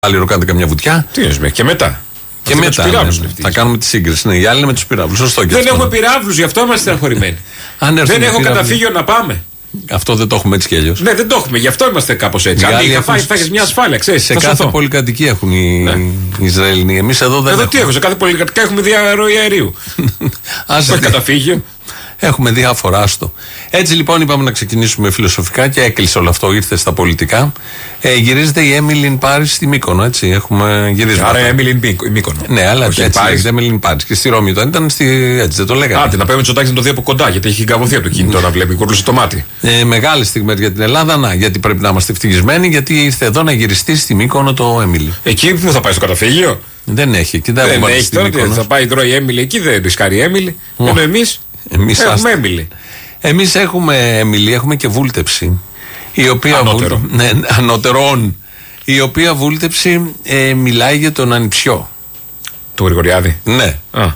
Άλλη κάνετε καμιά βουτιά. Τι είναι, και μετά. Και μετά. Θα κάνουμε τη σύγκριση. Ναι, οι άλλοι είναι με τους πυράβλους. Σωστό. Δεν έχουμε πυράβλους, γι' αυτό είμαστε στεναχωρημένοι. Δεν έχω καταφύγιο να πάμε. Αυτό δεν το έχουμε έτσι κι αλλιώς. Ναι, δεν το έχουμε, γι' αυτό είμαστε κάπως έτσι. Αν είχα φάει, θα έχεις μια ασφάλεια, ξέρεις. Σε κάθε πολυκατοικία έχουν οι Ισραηλοί. Εμείς εδώ δεν έχουμε. Εδώ τι έχω, σε κάθε πολυκατοικία έχουμε διαρροή αερίου. Όχι καταφύγιο. Έχουμε διάφορα, άστο. Έτσι λοιπόν είπαμε να ξεκινήσουμε φιλοσοφικά και έκλεισε όλο αυτό, ήρθε στα πολιτικά. Γυρίζεται η Έμιλι Πάρις στη Μύκονο, έτσι. Έχουμε γυρίσει. Άρα Έμιλι Μύκονο. Ναι, αλλά όχι, έτσι λέγεται Έμιλι Πάρις. Και στη Ρώμη ήταν έτσι, δεν το λέγανε. Άντε, να παίρνει Μητσοτάκης να το δει από κοντά, γιατί έχει καβωθεί από το κινητό να βλέπει, κουρλούσε το μάτι. Μεγάλη στιγμή για την Ελλάδα, γιατί πρέπει να είμαστε ευτυχισμένοι, γιατί ήρθε εδώ να γυριστεί στη Μύκονο το Έμιλι. Εκεί που θα πάει στο καταφύγιο. Δεν έχει, εκεί δεν έχει. Τώρα θα πάει τρώει Έμιλι, εκεί δεν ρισκάρει Έμιλι. Ενώ έχουμε Έμιλι. Εμείς έχουμε Έμιλι, έχουμε και βούλτεψη. Η οποία ανώτερον. Η οποία βούλτεψη μιλάει για τον ανιψιό. Του Γρηγοριάδη. Ναι.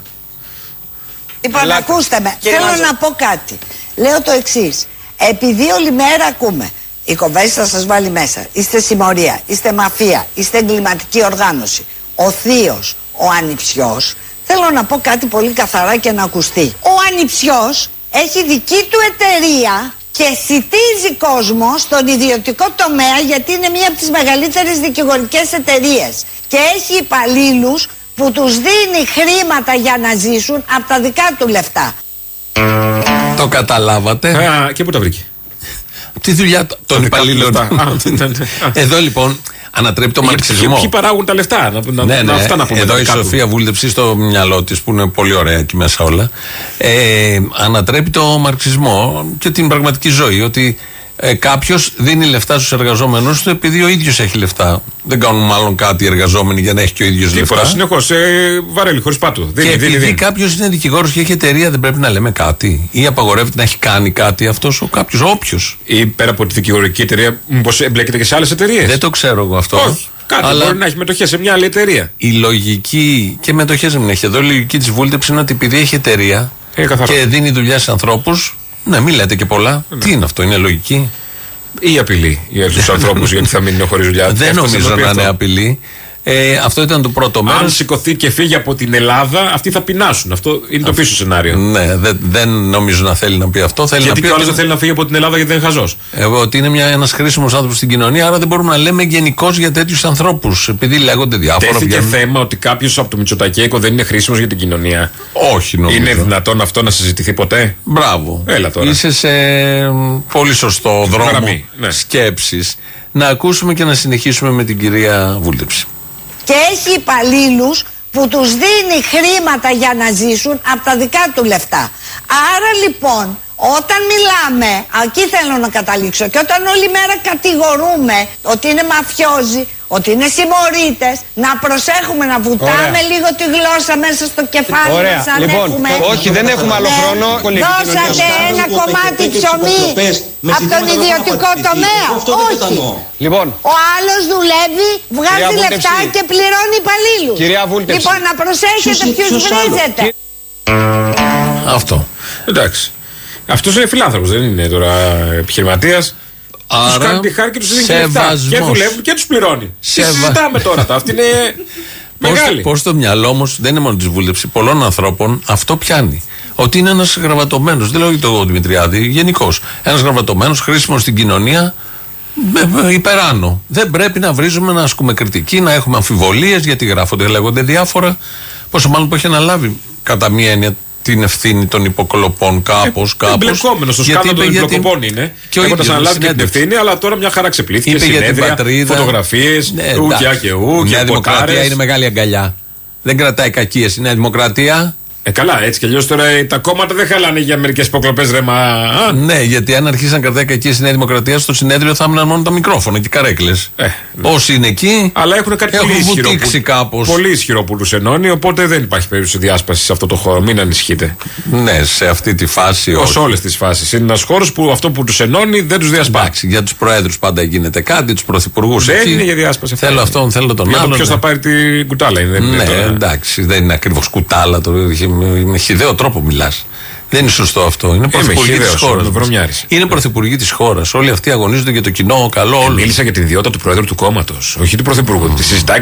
Λοιπόν, ακούστε με. Θέλω να πω κάτι. Λέω το εξής. Επειδή όλη μέρα ακούμε, η κομβέση θα σας βάλει μέσα. Είστε συμμορία, είστε μαφία, είστε εγκληματική οργάνωση. Ο θείος, ο ανιψιός. Θέλω να πω κάτι πολύ καθαρά και να ακουστεί. Ο ανιψιός έχει δική του εταιρεία και σιτίζει κόσμο στον ιδιωτικό τομέα, γιατί είναι μία από τις μεγαλύτερες δικηγορικές εταιρείες. Και έχει υπαλλήλους που τους δίνει χρήματα για να ζήσουν από τα δικά του λεφτά. Το καταλάβατε. Και πού τα βρήκε? Από τη δουλειά των υπαλλήλων. Εδώ λοιπόν ανατρέπει το μαρξισμό. Ποιοι παράγουν τα λεφτά, αυτά να πούμε. Εδώ η Σοφία βούλτεψε στο μυαλό της, που είναι πολύ ωραία εκεί μέσα όλα. Ανατρέπει το μαρξισμό και την πραγματική ζωή. Ότι κάποιος δίνει λεφτά στους εργαζόμενους του επειδή ο ίδιος έχει λεφτά. Δεν κάνουν μάλλον κάτι οι εργαζόμενοι για να έχει και ο ίδιος λεφτά. Τίποτα, συνεχώς βαρέλι, χωρίς πάτου. Και επειδή κάποιος είναι δικηγόρος και έχει εταιρεία, δεν πρέπει να λέμε κάτι? Ή απαγορεύεται να έχει κάνει κάτι αυτός ο κάποιος, όποιος? Ή πέρα από τη δικηγορική εταιρεία, μήπως εμπλέκεται και σε άλλες εταιρείες? Δεν το ξέρω εγώ αυτό. Όχι. Κάτι αλλά μπορεί να έχει μετοχές σε μια άλλη εταιρεία. Η λογική, και μετοχές δεν έχει εδώ, η λογική της βούλτεψης είναι ότι επειδή έχει εταιρεία και δίνει δουλειά σε ανθρώπους. Ναι, μην λέτε και πολλά. Τι είναι αυτό, είναι λογική? Ή απειλή για τους ανθρώπους γιατί θα μείνουν χωρίς δουλειά? Δεν νομίζω να είναι απειλή. Αυτό ήταν το πρώτο μέρος. Αν σηκωθεί και φύγει από την Ελλάδα, αυτοί θα πεινάσουν. Αυτό είναι το πίσω σενάριο. Ναι, δεν νομίζω να θέλει να πει αυτό. Θέλει γιατί να πει και δεν θέλει να φύγει από την Ελλάδα γιατί δεν είναι χαζός. Ότι είναι ένας χρήσιμος άνθρωπος στην κοινωνία, άρα δεν μπορούμε να λέμε γενικώς για τέτοιους ανθρώπους. Επειδή λέγονται διάφορα. Τέθηκε θέμα ότι κάποιος από το Μητσοτακέικο δεν είναι χρήσιμος για την κοινωνία? Όχι, νομίζω. Είναι δυνατόν αυτό να συζητηθεί ποτέ? Μπράβο. Έλα τώρα. Είσαι σε πολύ σωστό δρόμο σκέψης. Να ακούσουμε και να συνεχίσουμε με την κυρία Βούλτεψη. Και έχει υπαλλήλους που τους δίνει χρήματα για να ζήσουν από τα δικά του λεφτά. Άρα λοιπόν, όταν μιλάμε, εκεί θέλω να καταλήξω, και όταν όλη μέρα κατηγορούμε ότι είναι μαφιόζοι, ότι είναι συμμορίτες, να προσέχουμε να βουτάμε λίγο τη γλώσσα μέσα στο κεφάλι μας, αν λοιπόν, έχουμε. Όχι, δεν έχουμε άλλο χρόνο. Δώσατε ένα κομμάτι ψωμί από τον ιδιωτικό τομέα? Όχι. Λοιπόν, ο άλλος δουλεύει, βγάζει λεφτά και πληρώνει υπαλλήλους. Κυρία Βούλτεψη, λοιπόν, να προσέχετε ποιους βρίζετε. Αυτό. Εντάξει. Αυτός είναι φιλάνθρωπος, δεν είναι τώρα επιχειρηματίας. Τους κάνει τη χάρη και τους δίνει λεφτά. Και δουλεύουν και τους πληρώνει. Συζητάμε τώρα. Αυτή είναι μεγάλη. Πώς το μυαλό όμως, δεν είναι μόνο της Βούλτεψη, πολλών ανθρώπων αυτό πιάνει. Ότι είναι ένας γραβατωμένος, δεν λέω για τον Δημητριάδη, γενικώς. Ένας γραβατωμένος, χρήσιμος στην κοινωνία, υπεράνω. Δεν πρέπει να βρίζουμε, να ασκούμε κριτική, να έχουμε αμφιβολίες γιατί γράφονται, λέγονται διάφορα. Πόσο μάλλον που έχει αναλάβει κατά μία έννοια την ευθύνη των υποκλοπών κάπως. Εμπλεκόμενο στο σκάνδαλο των υποκλοπών είναι. Και έχοντας αναλάβει και την ευθύνη, αλλά τώρα μια χαρά ξεπλήθηκε. Συνέδρια, φωτογραφίες, ουκιά και ου. Η Νέα Δημοκρατία είναι μεγάλη αγκαλιά. Δεν κρατάει κακίες η Νέα Δημοκρατία. Καλά, έτσι κι αλλιώς τώρα τα κόμματα δεν χαλάνε για μερικές υποκλοπές ρέμα. Ναι, γιατί αν αρχίσει να κρατάει κακίες η Νέα Δημοκρατία, στο συνέδριο θα έμειναν μόνο τα μικρόφωνα και οι καρέκλες. Όσοι είναι εκεί. Αλλά έχουν κάτι πολύ ισχυρό που τους ενώνει, οπότε δεν υπάρχει περίπτωση διάσπαση σε αυτό το χώρο. Μην ανησυχείτε. Ναι, σε αυτή τη φάση. Ως όλες τις φάσεις. Είναι ένας χώρος που αυτό που τους ενώνει δεν τους διασπάσει. Εντάξει, για τους προέδρους πάντα γίνεται κάτι, τους πρωθυπουργούς. Δεν είναι για διάσπαση. Θέλω αυτόν, θέλω τον άλλον. Ποιος θα πάρει την κουτάλα είναι. Ναι, εντάξει, δεν είναι ακριβώς κουτάλα. Με χυδαίο τρόπο μιλάς. Δεν είναι σωστό αυτό. Είναι πρωθυπουργοί της χώρας. Είναι πρωθυπουργοί της χώρας. Όλοι αυτοί αγωνίζονται για το κοινό καλό. Μίλησα για την ιδιότητα του Προέδρου του κόμματος. Όχι του Πρωθυπουργού. Τη συζητάει